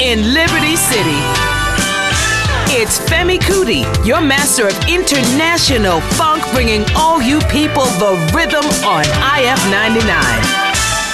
in Liberty City. It's Femi Kuti, your master of international funk, bringing all you people the rhythm on IF 99.